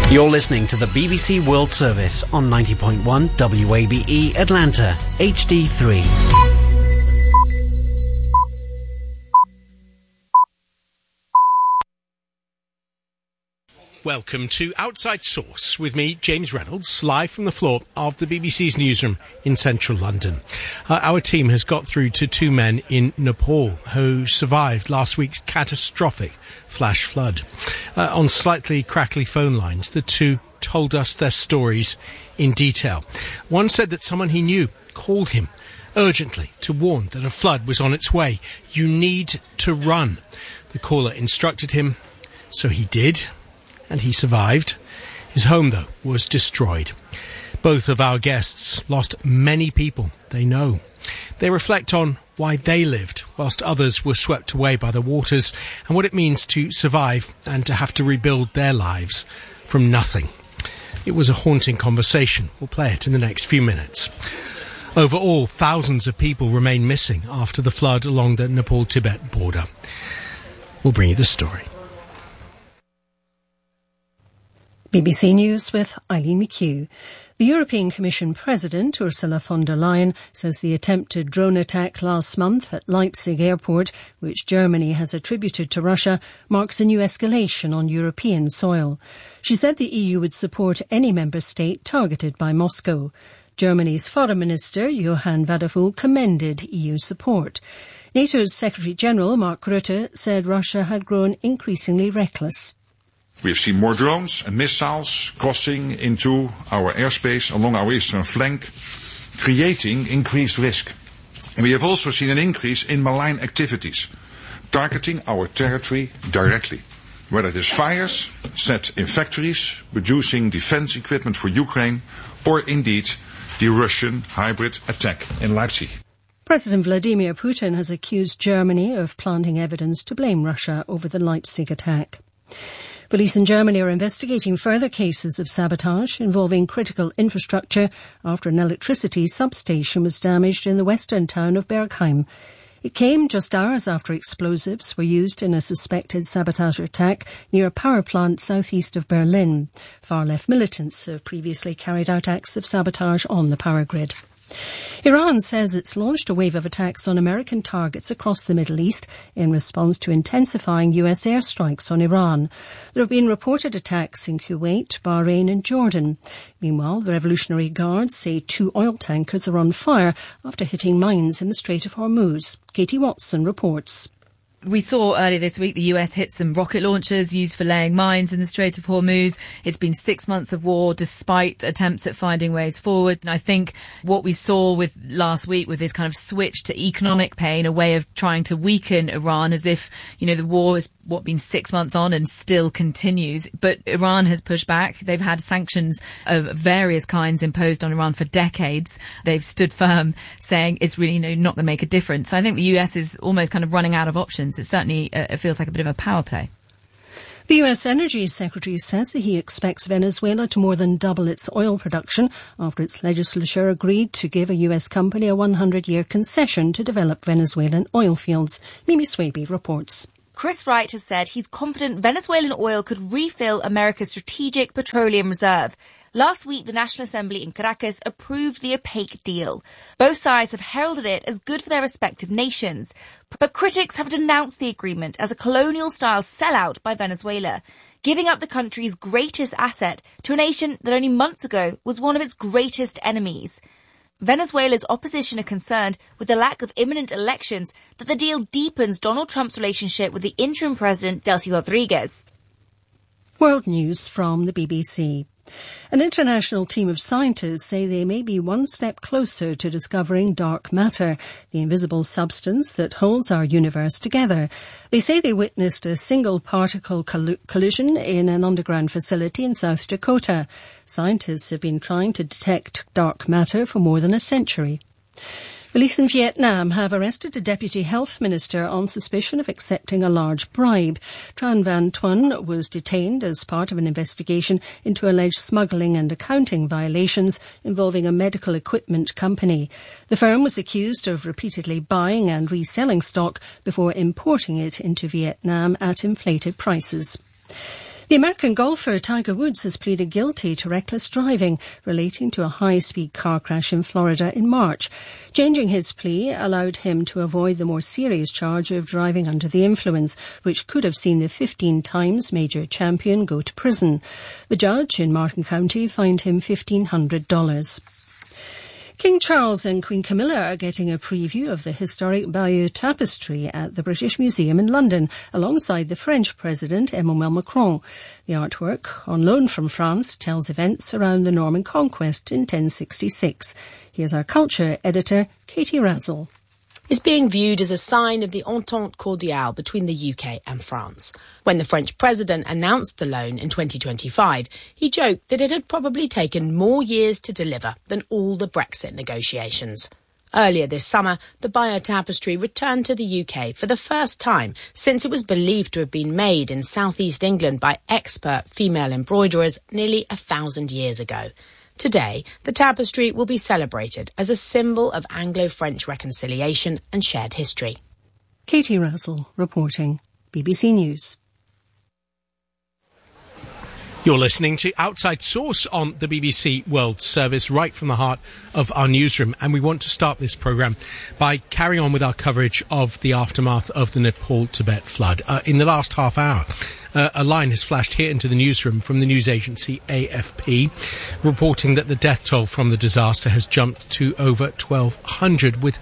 You're listening to the BBC World Service on 90.1 WABE Atlanta, HD3. Welcome to Outside Source with me, James Reynolds, live from the floor of the BBC's newsroom in central London. Our team has got through to two men in Nepal who survived last week's catastrophic flash flood. On slightly crackly phone lines, the two told us their stories in detail. One said that someone he knew called him urgently to warn that a flood was on its way. You need to run. The caller instructed him, so he did. And he survived. His home, though, was destroyed. Both of our guests lost many people they know. They reflect on why they lived whilst others were swept away by the waters and what it means to survive and to have to rebuild their lives from nothing. It was a haunting conversation. We'll play it in the next few minutes. Overall, thousands of people remain missing after the flood along the Nepal-Tibet border. We'll bring you the story. BBC News with Eileen McHugh. The European Commission President, Ursula von der Leyen, says the attempted drone attack last month at Leipzig airport, which Germany has attributed to Russia, marks a new escalation on European soil. She said the EU would support any member state targeted by Moscow. Germany's Foreign Minister, Johann Vadeful, commended EU support. NATO's Secretary-General, Mark Rutte, said Russia had grown increasingly reckless. We have seen more drones and missiles crossing into our airspace along our eastern flank, creating increased risk. We have also seen an increase in malign activities, targeting our territory directly, whether it is fires set in factories producing defense equipment for Ukraine, or indeed the Russian hybrid attack in Leipzig. President Vladimir Putin has accused Germany of planting evidence to blame Russia over the Leipzig attack. Police in Germany are investigating further cases of sabotage involving critical infrastructure after an electricity substation was damaged in the western town of Bergheim. It came just hours after explosives were used in a suspected sabotage attack near a power plant southeast of Berlin. Far-left militants have previously carried out acts of sabotage on the power grid. Iran says it's launched a wave of attacks on American targets across the Middle East in response to intensifying US airstrikes on Iran. There have been reported attacks in Kuwait, Bahrain and Jordan. Meanwhile, the Revolutionary Guards say 2 oil tankers are on fire after hitting mines in the Strait of Hormuz. Katie Watson reports. We saw earlier this week the US hit some rocket launchers used for laying mines in the Strait of Hormuz. It's been 6 months of war despite attempts at finding ways forward. And I think what we saw with last week with this kind of switch to economic pain, a way of trying to weaken Iran as if, the war is been 6 months on and still continues. But Iran has pushed back. They've had sanctions of various kinds imposed on Iran for decades. They've stood firm saying it's really not going to make a difference. So I think the US is almost kind of running out of options. It certainly feels like a bit of a power play. The US Energy Secretary says that he expects Venezuela to more than double its oil production after its legislature agreed to give a US company a 100-year concession to develop Venezuelan oil fields. Mimi Swaby reports. Chris Wright has said he's confident Venezuelan oil could refill America's strategic petroleum reserve. Last week, the National Assembly in Caracas approved the opaque deal. Both sides have heralded it as good for their respective nations. But critics have denounced the agreement as a colonial-style sellout by Venezuela, giving up the country's greatest asset to a nation that only months ago was one of its greatest enemies. Venezuela's opposition are concerned with the lack of imminent elections that the deal deepens Donald Trump's relationship with the interim president, Delcy Rodriguez. World News from the BBC. An international team of scientists say they may be one step closer to discovering dark matter, the invisible substance that holds our universe together. They say they witnessed a single particle collision in an underground facility in South Dakota. Scientists have been trying to detect dark matter for more than a century. Police in Vietnam have arrested a deputy health minister on suspicion of accepting a large bribe. Tran Van Tuan was detained as part of an investigation into alleged smuggling and accounting violations involving a medical equipment company. The firm was accused of repeatedly buying and reselling stock before importing it into Vietnam at inflated prices. The American golfer Tiger Woods has pleaded guilty to reckless driving relating to a high-speed car crash in Florida in March. Changing his plea allowed him to avoid the more serious charge of driving under the influence, which could have seen the 15 times major champion go to prison. The judge in Martin County fined him $1,500. King Charles and Queen Camilla are getting a preview of the historic Bayeux Tapestry at the British Museum in London, alongside the French President Emmanuel Macron. The artwork, on loan from France, tells events around the Norman conquest in 1066. Here's our culture editor, Katie Razzle. Is being viewed as a sign of the entente cordiale between the UK and France. When the French president announced the loan in 2025, he joked that it had probably taken more years to deliver than all the Brexit negotiations. Earlier this summer, the Bayeux Tapestry returned to the UK for the first time since it was believed to have been made in southeast England by expert female embroiderers nearly 1,000 years ago. Today, the tapestry will be celebrated as a symbol of Anglo-French reconciliation and shared history. Katie Russell reporting, BBC News. You're listening to Outside Source on the BBC World Service, right from the heart of our newsroom. And we want to start this programme by carrying on with our coverage of the aftermath of the Nepal-Tibet flood. In the last half hour, a line has flashed here into the newsroom from the news agency AFP, reporting that the death toll from the disaster has jumped to over 1,200, with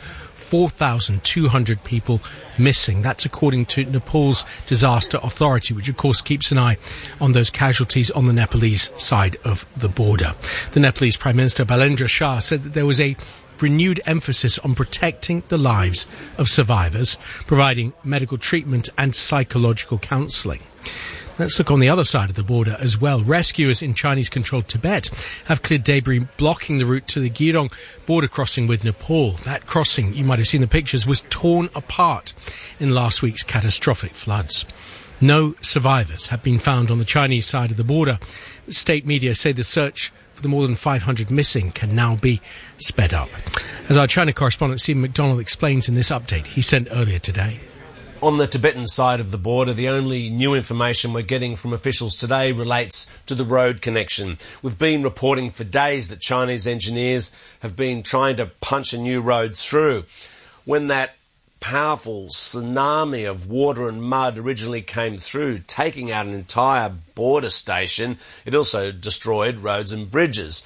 4,200 people missing. That's according to Nepal's disaster authority, which of course keeps an eye on those casualties on the Nepalese side of the border. The Nepalese Prime Minister Balendra Shah said that there was a renewed emphasis on protecting the lives of survivors, providing medical treatment and psychological counselling. Let's look on the other side of the border as well. Rescuers in Chinese-controlled Tibet have cleared debris blocking the route to the Girong border crossing with Nepal. That crossing, you might have seen the pictures, was torn apart in last week's catastrophic floods. No survivors have been found on the Chinese side of the border. State media say the search for the more than 500 missing can now be sped up. As our China correspondent Stephen McDonald explains in this update he sent earlier today. On the Tibetan side of the border, the only new information we're getting from officials today relates to the road connection. We've been reporting for days that Chinese engineers have been trying to punch a new road through. When that powerful tsunami of water and mud originally came through, taking out an entire border station, it also destroyed roads and bridges.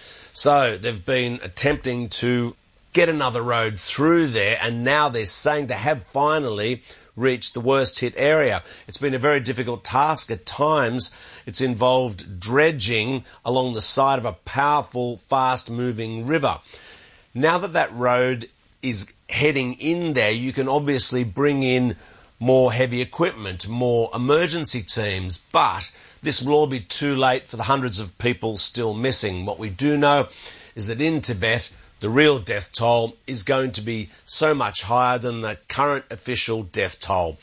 So they've been attempting to get another road through there, and now they're saying they have finally reached the worst hit area. It's been a very difficult task at times. It's involved dredging along the side of a powerful, fast-moving river. Now that that road is heading in there, you can obviously bring in more heavy equipment, more emergency teams, but this will all be too late for the hundreds of people still missing. What we do know is that in Tibet, the real death toll is going to be so much higher than the current official death toll.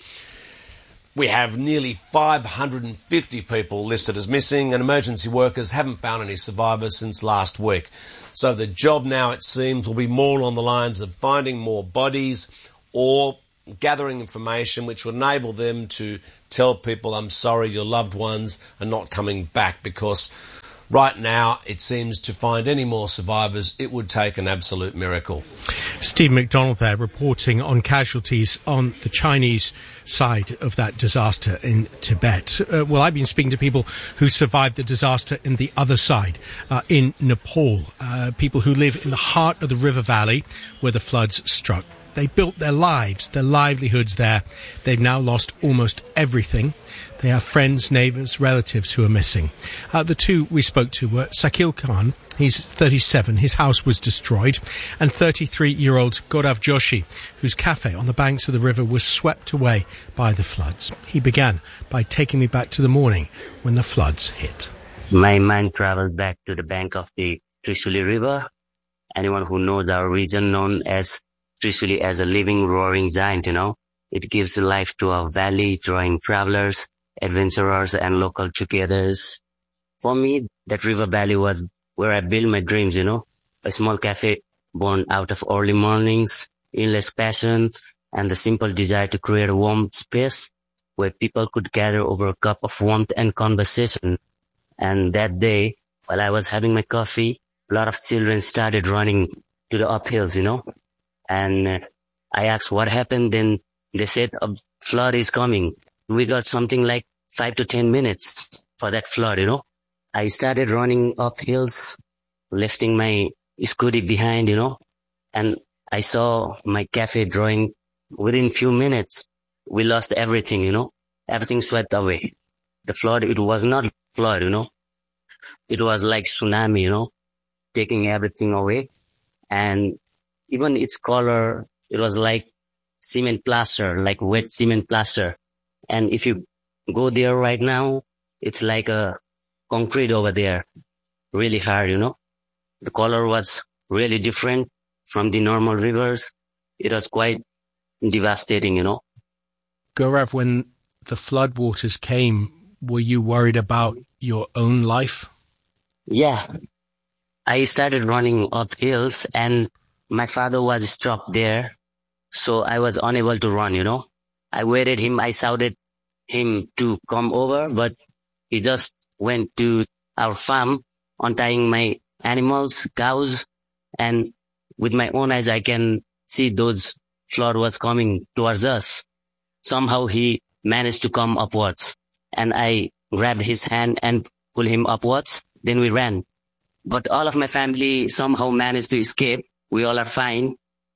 We have nearly 550 people listed as missing, and emergency workers haven't found any survivors since last week. So the job now, it seems, will be more on the lines of finding more bodies or gathering information which will enable them to tell people, I'm sorry, your loved ones are not coming back, because right now, it seems to find any more survivors, it would take an absolute miracle. Steve McDonald there reporting on casualties on the Chinese side of that disaster in Tibet. Well, I've been speaking to people who survived the disaster in the other side, in Nepal, people who live in the heart of the river valley where the floods struck. They built their lives, their livelihoods there. They've now lost almost everything. They have friends, neighbours, relatives who are missing. The two we spoke to were Sakil Khan, he's 37, his house was destroyed, and 33-year-old Gaurav Joshi, whose cafe on the banks of the river was swept away by the floods. He began by taking me back to the morning when the floods hit. My mind travelled back to the bank of the Trishuli River. Anyone who knows our region known as Trishuli as a living, roaring giant, It gives life to our valley, drawing travelers, adventurers, and local togethers. For me, that river valley was where I built my dreams, A small cafe born out of early mornings, endless passion, and the simple desire to create a warm space where people could gather over a cup of warmth and conversation. And that day, while I was having my coffee, a lot of children started running to the uphills, And I asked what happened. Then they said a flood is coming. We got something like 5 to 10 minutes for that flood, I started running up hills, lifting my scooty behind, and I saw my cafe drawing. Within few minutes, we lost everything, everything swept away. The flood, it was not flood, it was like tsunami, taking everything away. And even its color, it was like cement plaster, like wet cement plaster. And if you go there right now, it's like a concrete over there, really hard, The color was really different from the normal rivers. It was quite devastating, Gaurav, when the floodwaters came, were you worried about your own life? Yeah. I started running up hills and my father was stuck there. So I was unable to run, I waited him. I shouted him to come over, but he just went to our farm, untying my animals, cows, and with my own eyes, I can see those flood was coming towards us. Somehow he managed to come upwards, and I grabbed his hand and pulled him upwards. Then we ran. But all of my family somehow managed to escape. We all are fine.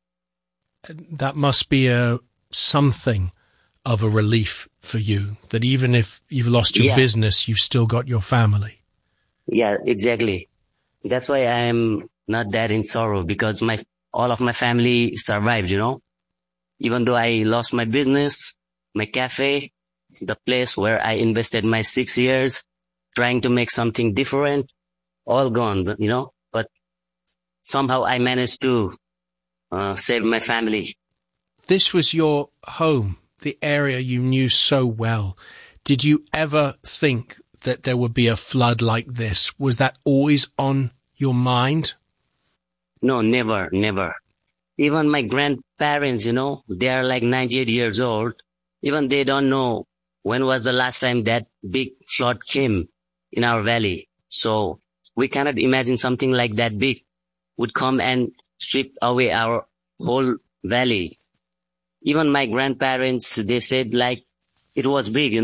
That must be something of a relief for you, that even if you've lost your business, you've still got your family. Yeah, exactly. That's why I am not that in sorrow, because all of my family survived, Even though I lost my business, my cafe, the place where I invested my 6 years, trying to make something different, all gone, but somehow I managed to save my family. This was your home, the area you knew so well. Did you ever think that there would be a flood like this? Was that always on your mind? No, never. Even my grandparents, they are like 98 years old. Even they don't know when was the last time that big flood came in our valley. So we cannot imagine something like that big would come and sweep away our whole valley. Even my grandparents, they said like it was big,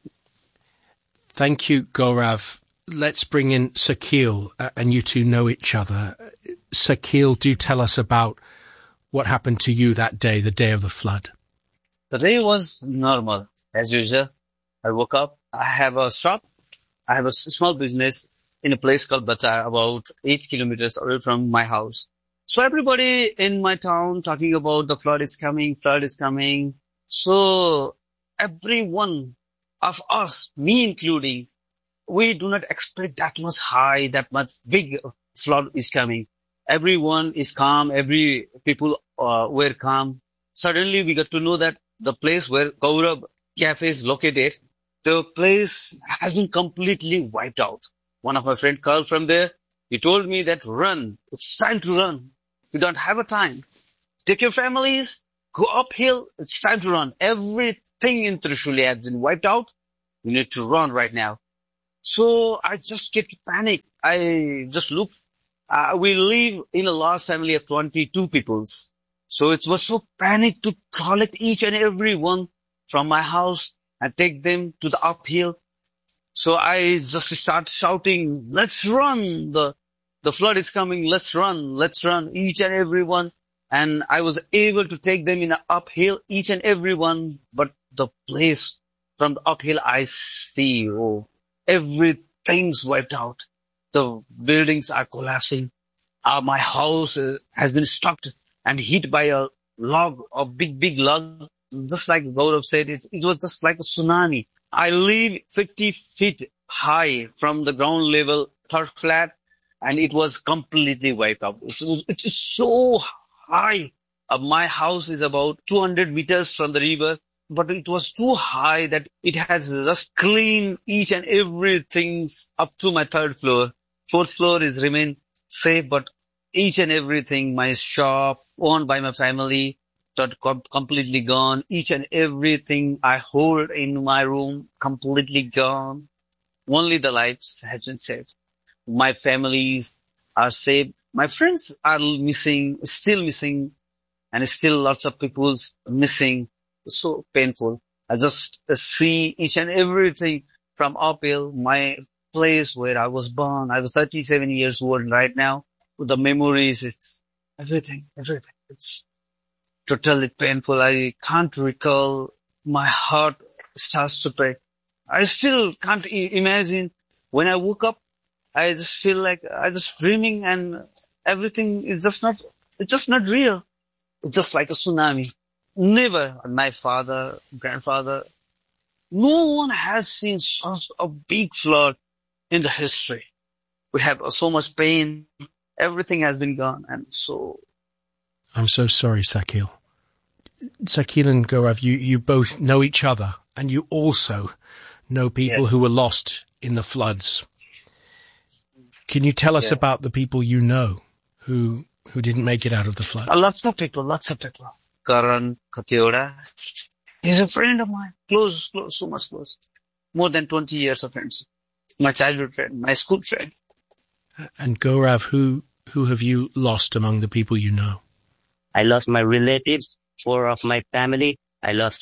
Thank you, Gaurav. Let's bring in Sakil, and you two know each other. Sakil, do tell us about what happened to you that day, the day of the flood. The day was normal, as usual. I woke up. I have a shop. I have a small business in a place called Bata, about 8 kilometers away from my house. So everybody in my town talking about the flood is coming. So every one of us, me including, we do not expect that much high, that much big flood is coming. Everyone is calm. Every people were calm. Suddenly we got to know that the place where Gaurav Cafe is located, the place has been completely wiped out. One of my friends called from there. He told me that run. It's time to run. We don't have a time. Take your families, go uphill. It's time to run. Everything in Trishuli has been wiped out. We need to run right now. So I just get panic. I just look. We live in a large family of 22 peoples. So it was so panic to collect each and every one from my house and take them to the uphill. So I just start shouting, let's run. The flood is coming. Let's run, each and every one. And I was able to take them in an uphill, each and every one. But the place from the uphill, I see, everything's wiped out. The buildings are collapsing. My house has been struck and hit by a log, a big log. Just like Gaurav said, it was just like a tsunami. I live 50 feet high from the ground level, third flat, and it was completely wiped out. It's so high. My house is about 200 meters from the river, but it was too high that it has just cleaned each and everything up to my third floor. Fourth floor is remain safe, but each and everything, my shop owned by my family, completely gone. Each and everything I hold in my room, completely gone. Only the lives has been saved. My families are saved. My friends are missing, and still lots of people's missing. So painful. I just see each and everything from uphill, my place where I was born. I was 37 years old right now. With the memories, it's everything. It's totally painful. I can't recall. My heart starts to break. I still can't imagine. When I woke up, I just feel like I just dreaming and everything is it's just not real. It's just like a tsunami. Never, my father, grandfather, no one has seen such a big flood in the history. We have so much pain. Everything has been gone. And so... I'm so sorry, Shakil. Shakil and Gaurav, you both know each other, and you also know people who were lost in the floods. Can you tell us about the people you know who didn't make it out of the flood? Lots of people. Karan Katioda. He's a friend of mine. Close, so much close. More than 20 years of friends. My childhood friend, my school friend. And Gaurav, who have you lost among the people you know? I lost my relatives, 4 of my family. I lost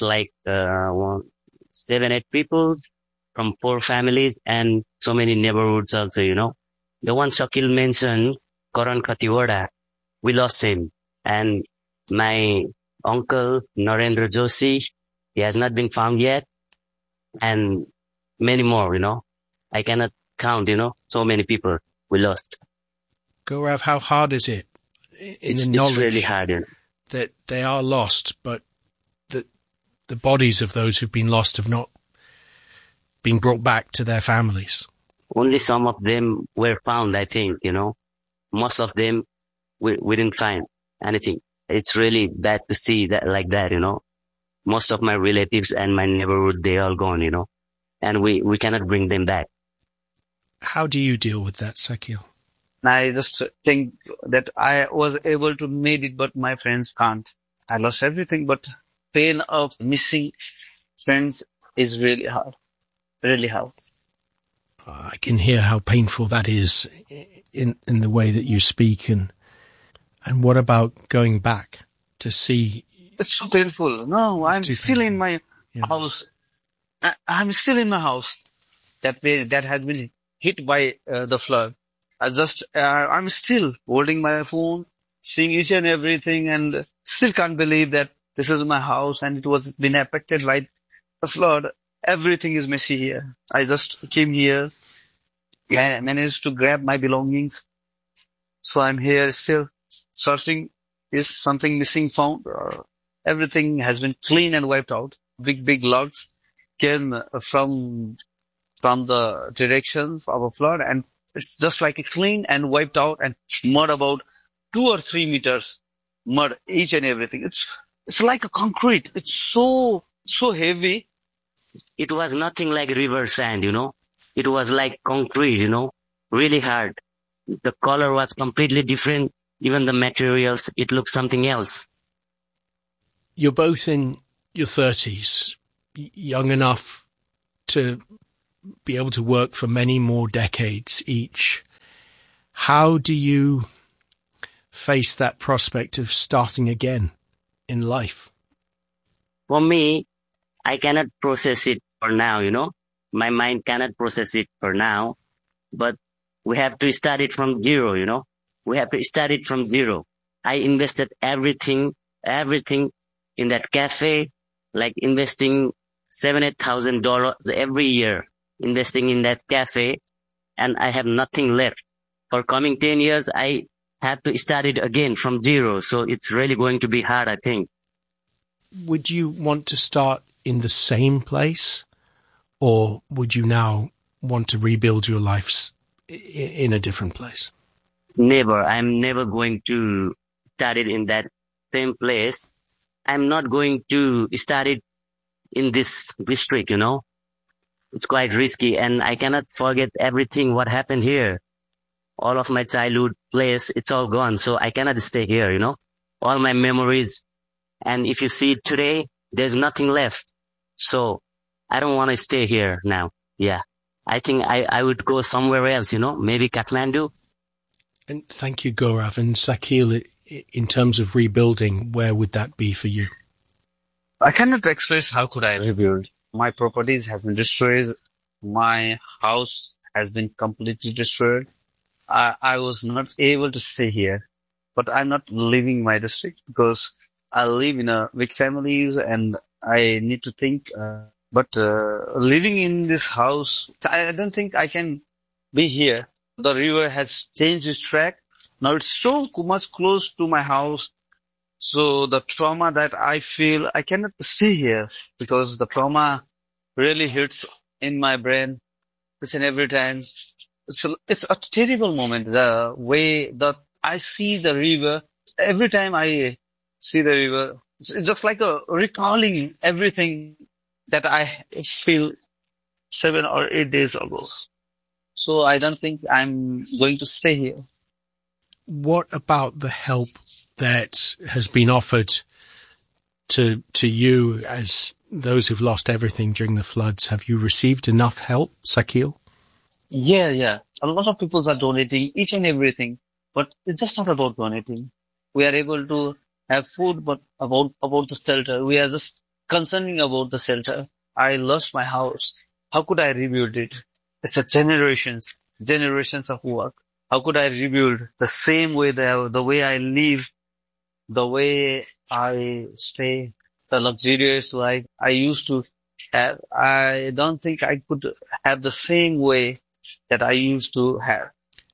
7, 8 people from 4 families and so many neighborhoods also, The one Shakil mentioned, Karan Katioda, we lost him. And my uncle, Narendra Joshi, he has not been found yet. And many more, I cannot count, so many people we lost. Gaurav, how hard is it It's really hard, that they are lost, but the bodies of those who've been lost have not been brought back to their families? Only some of them were found, I think, Most of them, we didn't find anything. It's really bad to see that like that, Most of my relatives and my neighborhood, they all gone, And we cannot bring them back. How do you deal with that, Shakil? I just think that I was able to make it, but my friends can't. I lost everything, but pain of missing friends is really hard. Really hard. I can hear how painful that is in the way that you speak. And what about going back to see? It's so painful. No, I'm still in my house. I'm still in my house. That has been hit by the flood. I'm still holding my phone, seeing each and everything, and still can't believe that this is my house and it was been affected by the flood. Everything is messy here. I just came here, managed to grab my belongings. So I'm here still searching. Is something missing found? Everything has been clean and wiped out. Big logs came from the direction of a flood, and it's just like it's clean and wiped out, and mud about 2 or 3 meters, mud each and everything. It's like a concrete. It's so heavy. It was nothing like river sand, It was like concrete, really hard. The color was completely different. Even the materials, it looked something else. You're both in your 30s, young enough to be able to work for many more decades each. How do you face that prospect of starting again in life? For me, I cannot process it for now, My mind cannot process it for now. But we have to start it from zero, We have to start it from zero. I invested everything in that cafe, like investing $7,000-8,000 every year, investing in that cafe, and I have nothing left. For coming 10 years, I have to start it again from zero. So it's really going to be hard, I think. Would you want to start in the same place, or would you now want to rebuild your lives in a different place? Never. I'm never going to start it in that same place. I'm not going to start it in this district, It's quite risky, and I cannot forget everything what happened here. All of my childhood place, it's all gone, so I cannot stay here, All my memories, And if you see today, there's nothing left. So I don't want to stay here now. Yeah. I think I would go somewhere else, maybe Kathmandu. And thank you, Gaurav. And Sakil, in terms of rebuilding, where would that be for you? I cannot express how could I rebuild. My properties have been destroyed. My house has been completely destroyed. I was not able to stay here, but I'm not leaving my district because I live in a big families and I need to think, but living in this house, I don't think I can be here. The river has changed its track. Now it's so much close to my house. So the trauma that I feel, I cannot stay here because the trauma really hits in my brain each and every time. It's a terrible moment. The way that I see the river, every time I see the river, it's just like recalling everything that I feel 7 or 8 days ago. So I don't think I'm going to stay here. What about the help that has been offered to you as those who've lost everything during the floods? Have you received enough help, Sakil? Yeah. A lot of people are donating each and everything, but it's just not about donating. We are able to have food, but about the shelter. We are just concerning about the shelter. I lost my house. How could I rebuild it? It's a generations of work. How could I rebuild the same way, the way I live, the way I stay, the luxurious life I used to have? I don't think I could have the same way that I used to have.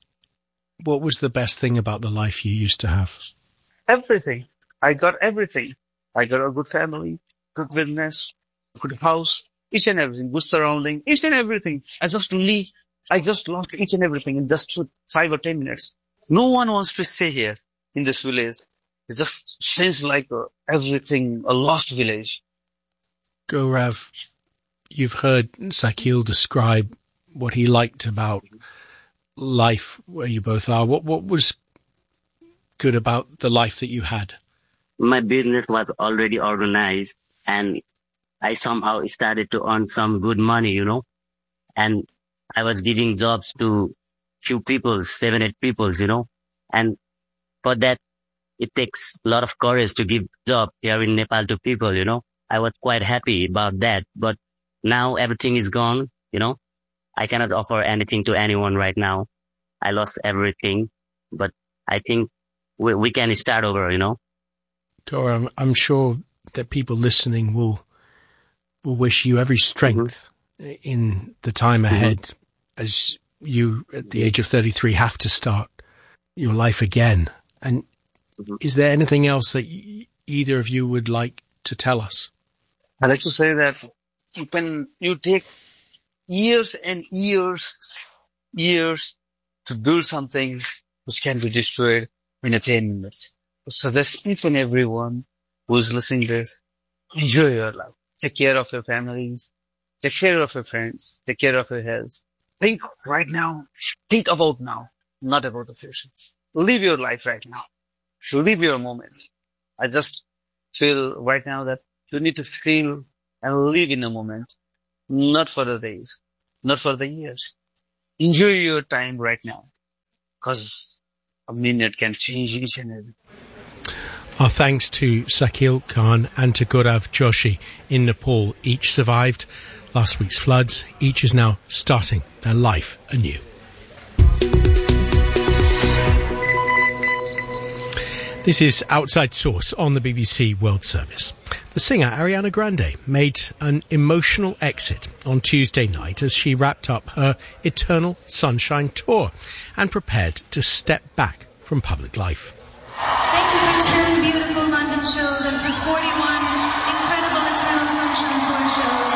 What was the best thing about the life you used to have? Everything. I got everything. I got a good family, good business, good house, each and everything, good surrounding, each and everything. I just lost each and everything in just 5 or 10 minutes. No one wants to stay here in this village. It just seems like everything, a lost village. Gaurav, you've heard Sakil describe what he liked about life where you both are. What was good about the life that you had? My business was already organized and I somehow started to earn some good money, and I was giving jobs to few people, 7, 8 people, and for that, it takes a lot of courage to give job here in Nepal to people, I was quite happy about that, but now everything is gone, I cannot offer anything to anyone right now. I lost everything, but I think we can start over, Gaurav, I'm sure that people listening will wish you every strength in the time ahead as you, at the age of 33, have to start your life again. And is there anything else that either of you would like to tell us? I'd like to say that when you take years and years to build something which can be destroyed in 10 minutes. So that's each and everyone who is listening to this, enjoy your life. Take care of your families. Take care of your friends. Take care of your health. Think right now. Think about now, not about the future. Live your life right now. Live your moment. I just feel right now that you need to feel and live in a moment, not for the days, not for the years. Enjoy your time right now, because a minute can change each and everything. Our thanks to Sakil Khan and to Gaurav Joshi in Nepal. Each survived last week's floods. Each is now starting their life anew. This is Outside Source on the BBC World Service. The singer Ariana Grande made an emotional exit on Tuesday night as she wrapped up her Eternal Sunshine tour and prepared to step back from public life. Thank you for 10 beautiful London shows and for 41 incredible Eternal Sunshine tour shows.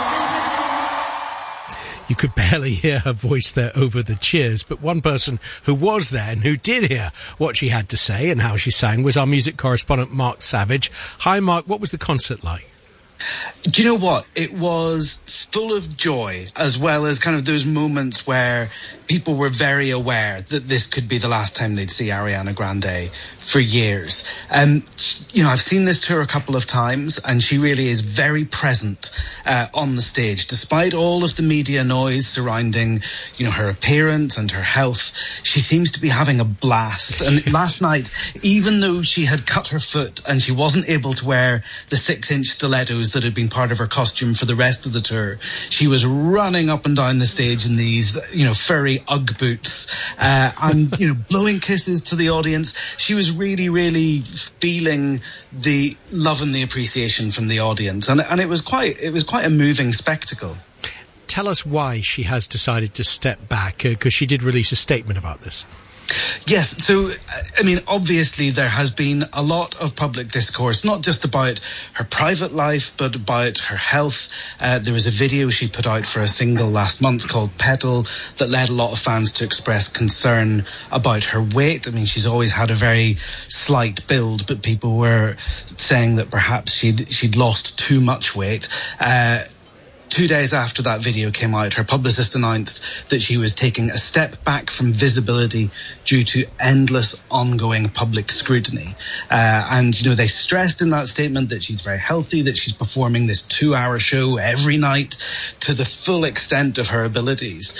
You could barely hear her voice there over the cheers, but one person who was there and who did hear what she had to say and how she sang was our music correspondent Mark Savage. Hi Mark, what was the concert like? Do you know what? It was full of joy, as well as kind of those moments where people were very aware that this could be the last time they'd see Ariana Grande for years. I've seen this tour a couple of times, and she really is very present on the stage. Despite all of the media noise surrounding, her appearance and her health, she seems to be having a blast. And last night, even though she had cut her foot and she wasn't able to wear the 6-inch stilettos that had been part of her costume for the rest of the tour, she was running up and down the stage in these, furry Ugg boots, and, blowing kisses to the audience. She was really, really feeling the love and the appreciation from the audience. And it was quite a moving spectacle. Tell us why she has decided to step back, because she did release a statement about this. Yes, so, obviously there has been a lot of public discourse, not just about her private life, but about her health. There was a video she put out for a single last month called Petal that led a lot of fans to express concern about her weight. She's always had a very slight build, but people were saying that perhaps she'd lost too much weight. 2 days after that video came out, her publicist announced that she was taking a step back from visibility due to endless ongoing public scrutiny. They stressed in that statement that she's very healthy, that she's performing this 2-hour show every night to the full extent of her abilities.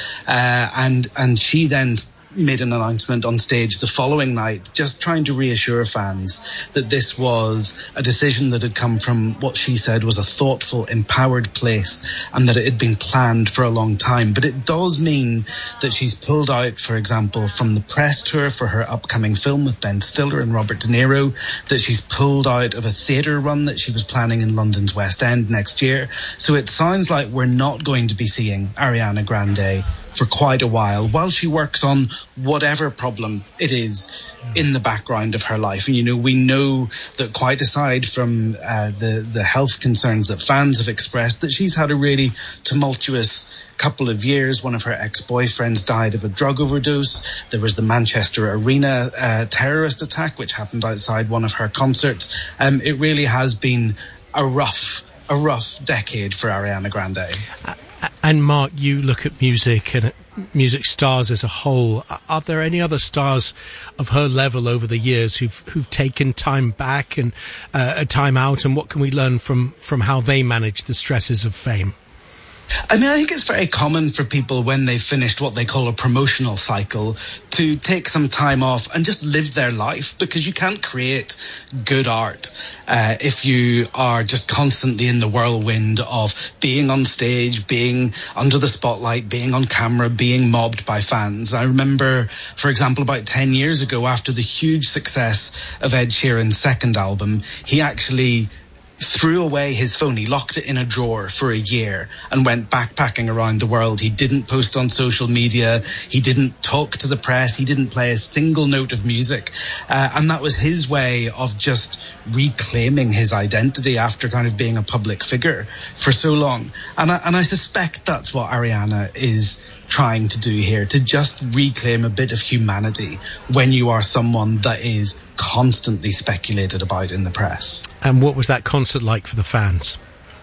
And she then made an announcement on stage the following night, just trying to reassure fans that this was a decision that had come from what she said was a thoughtful, empowered place, and that it had been planned for a long time. But it does mean that she's pulled out, for example, from the press tour for her upcoming film with Ben Stiller and Robert De Niro, that she's pulled out of a theatre run that she was planning in London's West End next year. So it sounds like we're not going to be seeing Ariana Grande for quite a while she works on whatever problem it is in the background of her life. And, we know that quite aside from the health concerns that fans have expressed, that she's had a really tumultuous couple of years. One of her ex-boyfriends died of a drug overdose. There was the Manchester Arena terrorist attack, which happened outside one of her concerts. It really has been a rough decade for Ariana Grande. And Mark, you look at music and music stars as a whole. Are there any other stars of her level over the years who've taken time back and a time out? And what can we learn from how they manage the stresses of fame? I think it's very common for people when they've finished what they call a promotional cycle to take some time off and just live their life, because you can't create good art if you are just constantly in the whirlwind of being on stage, being under the spotlight, being on camera, being mobbed by fans. I remember, for example, about 10 years ago, after the huge success of Ed Sheeran's second album, he actually threw away his phone. He locked it in a drawer for a year and went backpacking around the world. He didn't post on social media. He didn't talk to the press. He didn't play a single note of music. And that was his way of just reclaiming his identity after kind of being a public figure for so long. And I suspect that's what Ariana is trying to do here, to just reclaim a bit of humanity when you are someone that is constantly speculated about in the press. And what was that concert like for the fans?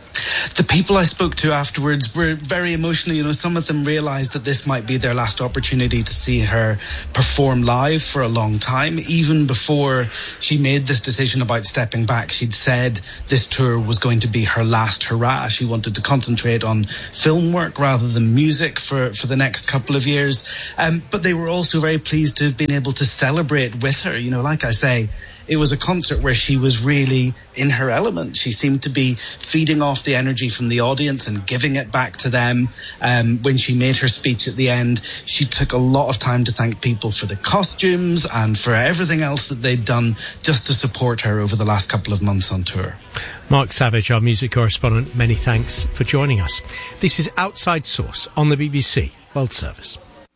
The people I spoke to afterwards were very emotional. Some of them realised that this might be their last opportunity to see her perform live for a long time. Even before she made this decision about stepping back, she'd said this tour was going to be her last hurrah. She wanted to concentrate on film work rather than music for the next couple of years. But they were also very pleased to have been able to celebrate with her. Like I say, it was a concert where she was really in her element. She seemed to be feeding off the energy from the audience and giving it back to them. When she made her speech at the end, she took a lot of time to thank people for the costumes and for everything else that they'd done just to support her over the last couple of months on tour. Mark Savage, our music correspondent, many thanks for joining us. This is Outside Source on the BBC World Service.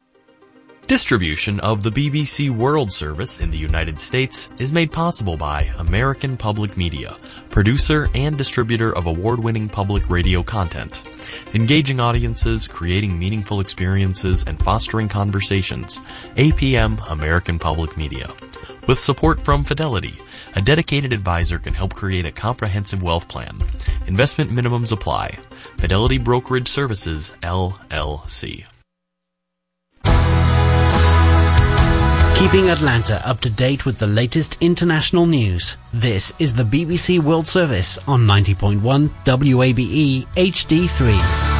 Distribution of the BBC World Service in the United States is made possible by American Public Media, producer and distributor of award-winning public radio content. Engaging audiences, creating meaningful experiences, and fostering conversations. APM American Public Media. With support from Fidelity, a dedicated advisor can help create a comprehensive wealth plan. Investment minimums apply. Fidelity Brokerage Services, LLC. Keeping Atlanta up to date with the latest international news. This is the BBC World Service on 90.1 WABE HD3.